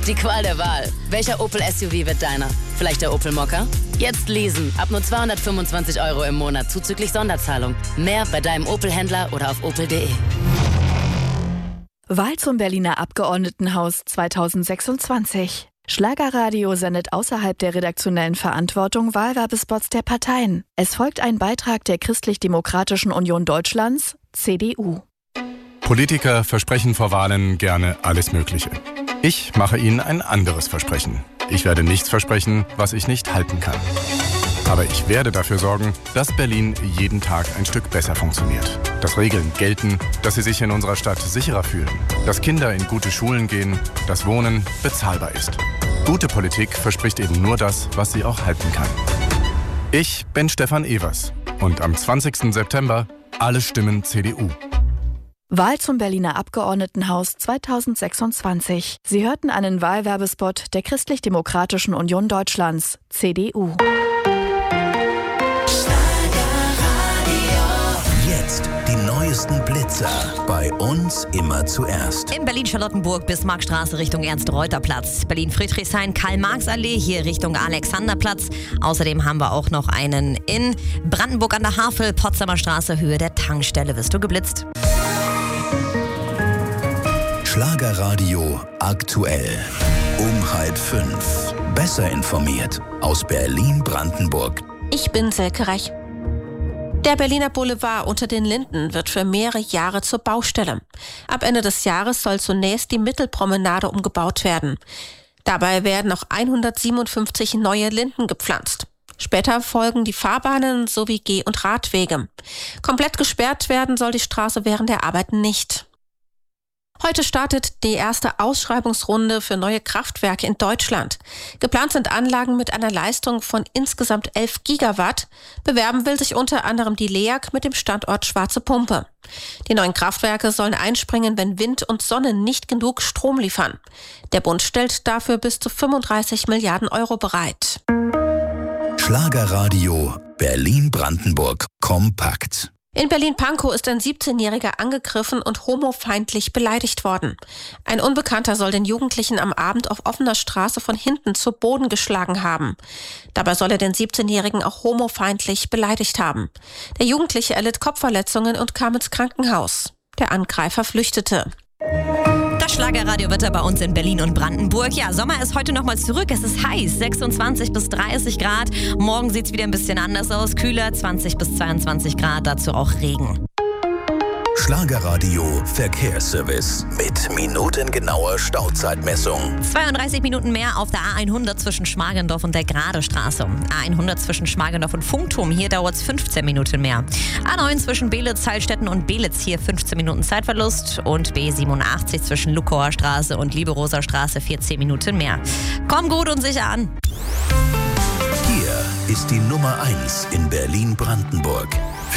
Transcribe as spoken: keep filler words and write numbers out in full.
Die Qual der Wahl. Welcher Opel S U V wird deiner? Vielleicht der Opel Mokka? Jetzt leasen. Ab nur zweihundertfünfundzwanzig Euro im Monat zuzüglich Sonderzahlung. Mehr bei deinem Opel-Händler oder auf opel punkt de. Wahl zum Berliner Abgeordnetenhaus zweitausendsechsundzwanzig. Schlagerradio sendet außerhalb der redaktionellen Verantwortung Wahlwerbespots der Parteien. Es folgt ein Beitrag der Christlich-Demokratischen Union Deutschlands, C D U. Politiker versprechen vor Wahlen gerne alles Mögliche. Ich mache Ihnen ein anderes Versprechen. Ich werde nichts versprechen, was ich nicht halten kann. Aber ich werde dafür sorgen, dass Berlin jeden Tag ein Stück besser funktioniert. Dass Regeln gelten, dass Sie sich in unserer Stadt sicherer fühlen. Dass Kinder in gute Schulen gehen, dass Wohnen bezahlbar ist. Gute Politik verspricht eben nur das, was sie auch halten kann. Ich bin Stefan Evers und am zwanzigsten September alle Stimmen C D U. Wahl zum Berliner Abgeordnetenhaus zweitausendsechsundzwanzig. Sie hörten einen Wahlwerbespot der Christlich-Demokratischen Union Deutschlands, C D U. Jetzt die neuesten Blitzer. Bei uns immer zuerst. In Berlin-Charlottenburg, Bismarckstraße Richtung Ernst-Reuter-Platz. Berlin-Friedrichshain, Karl-Marx-Allee hier Richtung Alexanderplatz. Außerdem haben wir auch noch einen in Brandenburg an der Havel, Potsdamer Straße, Höhe der Tankstelle. Wirst du geblitzt? Schlagerradio aktuell. Um halb fünf. Besser informiert aus Berlin-Brandenburg. Ich bin Silke Reich. Der Berliner Boulevard unter den Linden wird für mehrere Jahre zur Baustelle. Ab Ende des Jahres soll zunächst die Mittelpromenade umgebaut werden. Dabei werden auch hundertsiebenundfünfzig neue Linden gepflanzt. Später folgen die Fahrbahnen sowie Geh- und Radwege. Komplett gesperrt werden soll die Straße während der Arbeiten nicht. Heute startet die erste Ausschreibungsrunde für neue Kraftwerke in Deutschland. Geplant sind Anlagen mit einer Leistung von insgesamt elf Gigawatt. Bewerben will sich unter anderem die L E A G mit dem Standort Schwarze Pumpe. Die neuen Kraftwerke sollen einspringen, wenn Wind und Sonne nicht genug Strom liefern. Der Bund stellt dafür bis zu fünfunddreißig Milliarden Euro bereit. Schlagerradio Berlin-Brandenburg kompakt. In Berlin-Pankow ist ein siebzehnjähriger angegriffen und homofeindlich beleidigt worden. Ein Unbekannter soll den Jugendlichen am Abend auf offener Straße von hinten zu Boden geschlagen haben. Dabei soll er den siebzehnjährigen auch homofeindlich beleidigt haben. Der Jugendliche erlitt Kopfverletzungen und kam ins Krankenhaus. Der Angreifer flüchtete. Das Schlagerradiowetter bei uns in Berlin und Brandenburg. Ja, Sommer ist heute nochmal zurück. Es ist heiß, sechsundzwanzig bis dreißig Grad. Morgen sieht es wieder ein bisschen anders aus. Kühler, zwanzig bis zweiundzwanzig Grad. Dazu auch Regen. Schlagerradio Verkehrsservice mit minutengenauer Stauzeitmessung. zweiunddreißig Minuten mehr auf der A hundert zwischen Schmargendorf und der Gradestraße. A hundert zwischen Schmargendorf und Funkturm. Hier dauert es fünfzehn Minuten mehr. A neun zwischen Belitz, Heilstätten und Belitz. Hier fünfzehn Minuten Zeitverlust. Und B siebenundachtzig zwischen Lukauer Straße und Lieberoser Straße vierzehn Minuten mehr. Komm gut und sicher an. Hier ist die Nummer eins in Berlin-Brandenburg.